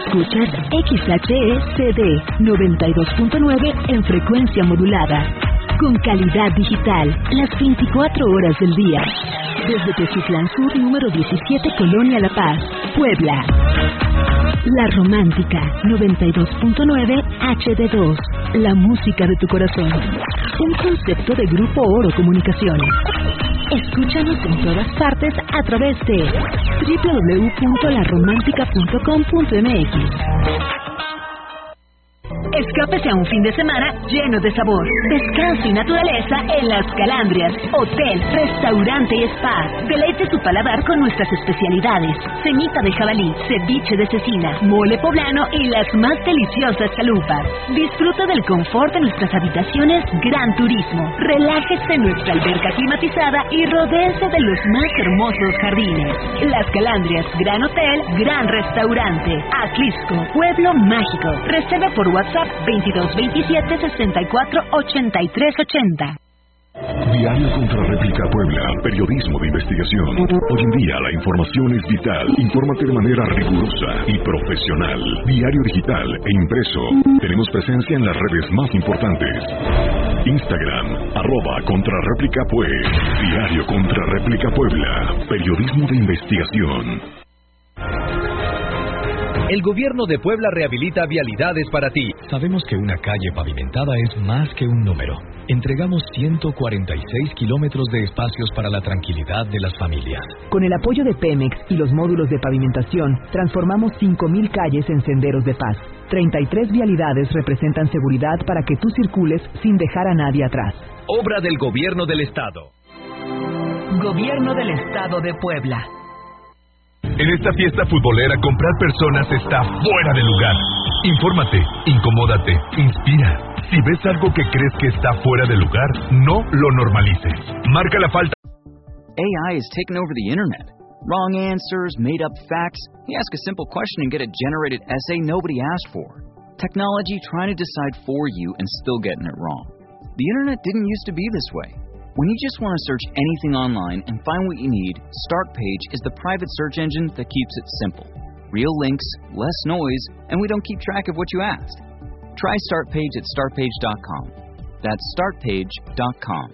Escuchas XHECD 92.9 en frecuencia modulada. Con calidad digital, las 24 horas del día. Desde Teciutlán Sur, número 17, Colonia La Paz, Puebla. La Romántica 92.9 HD2. La música de tu corazón. Un concepto de Grupo Oro Comunicaciones. Escúchanos en todas partes a través de www.laromántica.com.mx. Escápese a un fin de semana lleno de sabor, descanso y naturaleza en Las Calandrias, hotel, restaurante y spa. Deleite su paladar con nuestras especialidades: semita de jabalí, ceviche de cecina, mole poblano y las más deliciosas chalupas. Disfruta del confort de nuestras habitaciones Gran Turismo. Relájese en nuestra alberca climatizada y rodéese de los más hermosos jardines. Las Calandrias, Gran Hotel, Gran Restaurante. Atlisco, Pueblo Mágico. Reserva por WhatsApp 2227 64 83 80. Diario Contra Réplica Puebla, periodismo de investigación. Hoy en día la información es vital. Infórmate de manera rigurosa y profesional. Diario digital e impreso. Tenemos presencia en las redes más importantes. Instagram, @ContraRéplicaPue. Diario Contra Réplica Puebla, periodismo de investigación. El gobierno de Puebla rehabilita vialidades para ti. Sabemos que una calle pavimentada es más que un número. Entregamos 146 kilómetros de espacios para la tranquilidad de las familias. Con el apoyo de Pemex y los módulos de pavimentación, transformamos 5,000 calles en senderos de paz. 33 vialidades representan seguridad para que tú circules sin dejar a nadie atrás. Obra del Gobierno del Estado. Gobierno del Estado de Puebla. En esta fiesta futbolera, comprar personas está fuera de lugar. Infórmate, incomódate, inspira. Si ves algo que crees que está fuera de lugar, no lo normalices. Marca la falta. AI has taken over the internet. Wrong answers, made up facts. You ask a simple question and get a generated essay nobody asked for. Technology trying to decide for you and still getting it wrong. The internet didn't used to be this way. When you just want to search anything online and find what you need, Startpage is the private search engine that keeps it simple. Real links, less noise, and we don't keep track of what you asked. Try Startpage at startpage.com. That's startpage.com.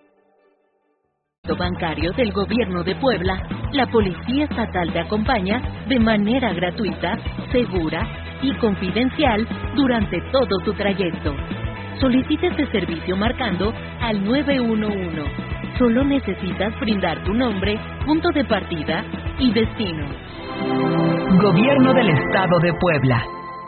Bancario del Gobierno de Puebla, la Policía Estatal te acompaña de manera gratuita, segura y confidencial durante todo tu trayecto. Solicita este servicio marcando al 911. Solo necesitas brindar tu nombre, punto de partida y destino. Gobierno del Estado de Puebla.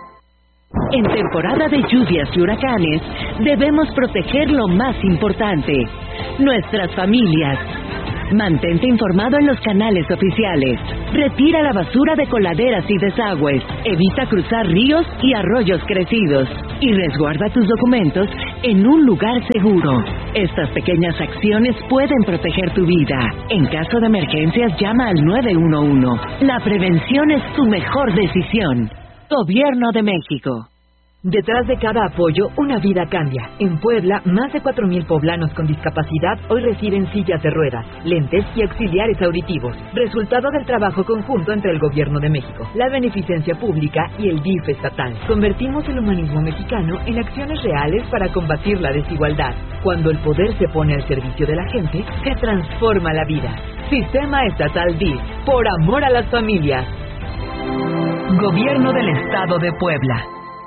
En temporada de lluvias y huracanes, debemos proteger lo más importante: nuestras familias. Mantente informado en los canales oficiales. Retira la basura de coladeras y desagües. Evita cruzar ríos y arroyos crecidos. Y resguarda tus documentos en un lugar seguro. Estas pequeñas acciones pueden proteger tu vida. En caso de emergencias, llama al 911. La prevención es tu mejor decisión. Gobierno de México. Detrás de cada apoyo, una vida cambia. En Puebla, más de 4,000 poblanos con discapacidad hoy reciben sillas de ruedas, lentes y auxiliares auditivos. Resultado del trabajo conjunto entre el Gobierno de México, la Beneficencia Pública y el DIF estatal. Convertimos el humanismo mexicano en acciones reales para combatir la desigualdad. Cuando el poder se pone al servicio de la gente, se transforma la vida. Sistema Estatal DIF, por amor a las familias. Gobierno del Estado de Puebla.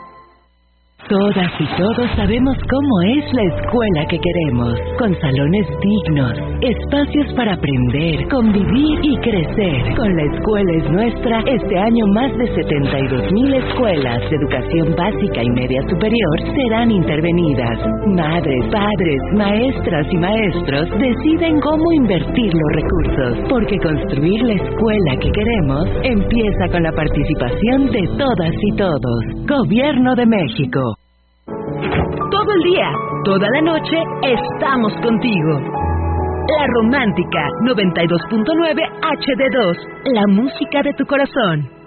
Todas y todos sabemos cómo es la escuela que queremos, con salones dignos, espacios para aprender, convivir y crecer. Con La Escuela es Nuestra, este año más de 72,000 escuelas de educación básica y media superior serán intervenidas. Madres, padres, maestras y maestros deciden cómo invertir los recursos, porque construir la escuela que queremos empieza con la participación de todas y todos. Gobierno de México. Todo el día, toda la noche, estamos contigo. La Romántica 92.9 HD2, la música de tu corazón.